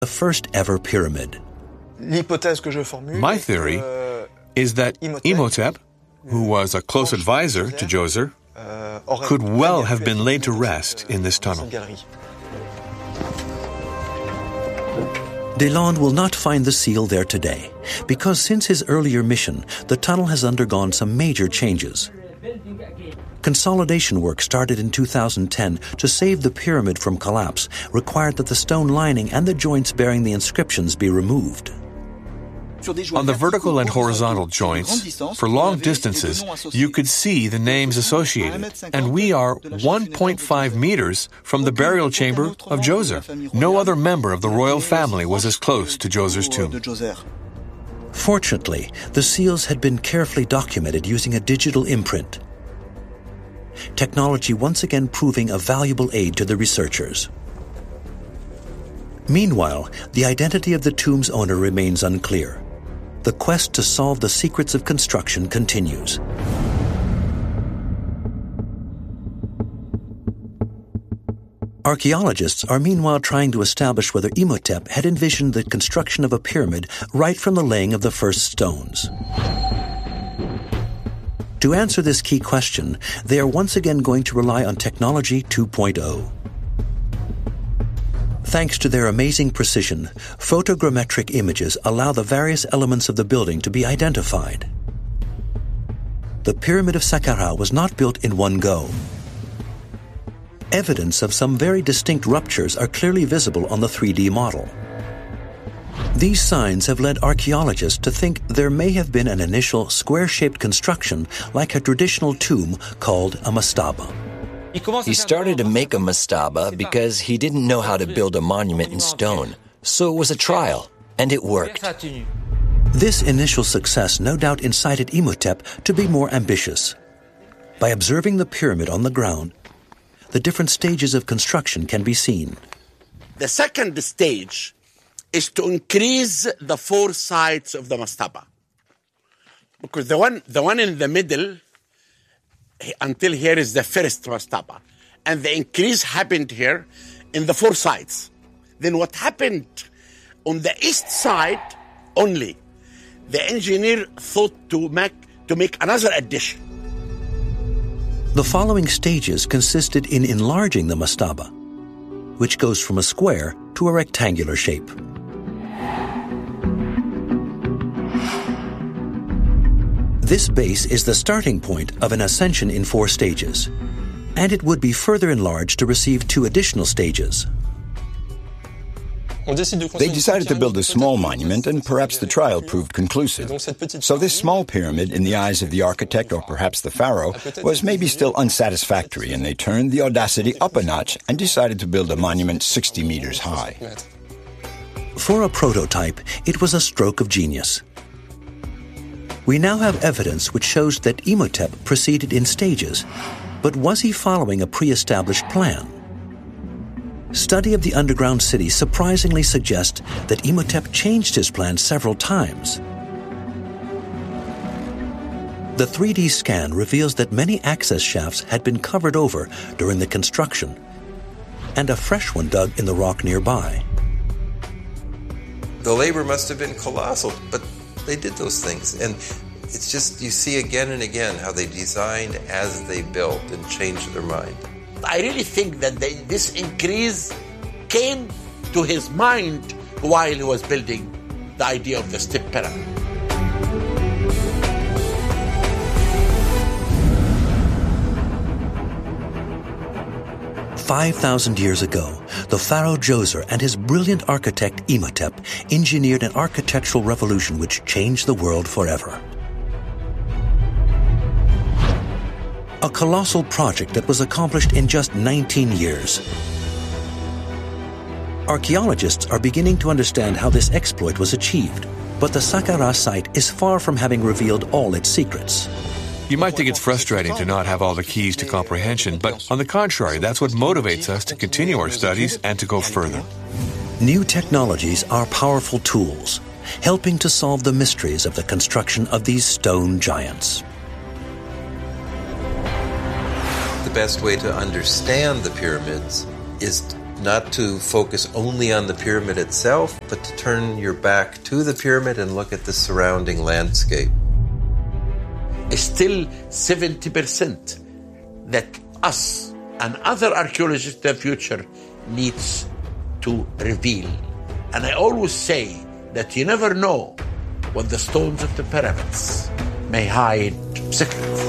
the first ever pyramid. My theory is that Imhotep, who was a close advisor to Djoser, could well have been laid to rest in this tunnel. Deslandes will not find the seal there today, because since his earlier mission, the tunnel has undergone some major changes. Consolidation work started in 2010 to save the pyramid from collapse required that the stone lining and the joints bearing the inscriptions be removed. On the vertical and horizontal joints, for long distances, you could see the names associated, and we are 1.5 meters from the burial chamber of Djoser. No other member of the royal family was as close to Djoser's tomb. Fortunately, the seals had been carefully documented using a digital imprint. Technology once again proving a valuable aid to the researchers. Meanwhile, the identity of the tomb's owner remains unclear. The quest to solve the secrets of construction continues. Archaeologists are meanwhile trying to establish whether Imhotep had envisioned the construction of a pyramid right from the laying of the first stones. To answer this key question, they are once again going to rely on Technology 2.0. Thanks to their amazing precision, photogrammetric images allow the various elements of the building to be identified. The Pyramid of Saqqara was not built in one go. Evidence of some very distinct ruptures are clearly visible on the 3D model. These signs have led archaeologists to think there may have been an initial square-shaped construction like a traditional tomb called a mastaba. He started to make a mastaba because he didn't know how to build a monument in stone. So it was a trial, and it worked. This initial success no doubt incited Imhotep to be more ambitious. By observing the pyramid on the ground, the different stages of construction can be seen. The second stage is to increase the four sides of the mastaba. Because the one in the middle, until here is the first mastaba. And the increase happened here in the four sides. Then what happened on the east side only, the engineer thought to make another addition. The following stages consisted in enlarging the mastaba, which goes from a square to a rectangular shape. This base is the starting point of an ascension in 4 stages, and it would be further enlarged to receive 2 additional stages. They decided to build a small monument, and perhaps the trial proved conclusive. So this small pyramid, in the eyes of the architect or perhaps the pharaoh, was maybe still unsatisfactory, and they turned the audacity up a notch and decided to build a monument 60 meters high. For a prototype, it was a stroke of genius. We now have evidence which shows that Imhotep proceeded in stages, but was he following a pre-established plan? Study of the underground city surprisingly suggests that Imhotep changed his plan several times. The 3D scan reveals that many access shafts had been covered over during the construction, and a fresh one dug in the rock nearby. The labor must have been colossal, but they did those things. And it's just, you see again and again how they designed as they built and changed their mind. I really think that this increase came to his mind while he was building the idea of the step pyramid. "5,000 years ago, the pharaoh Djoser and his brilliant architect Imhotep engineered an architectural revolution which changed the world forever. A colossal project that was accomplished in just 19 years. Archaeologists are beginning to understand how this exploit was achieved, but the Saqqara site is far from having revealed all its secrets. You might think it's frustrating to not have all the keys to comprehension, but on the contrary, that's what motivates us to continue our studies and to go further. New technologies are powerful tools, helping to solve the mysteries of the construction of these stone giants. The best way to understand the pyramids is not to focus only on the pyramid itself, but to turn your back to the pyramid and look at the surrounding landscape. Still 70% that us and other archaeologists in the future needs to reveal. And I always say that you never know what the stones of the pyramids may hide secrets.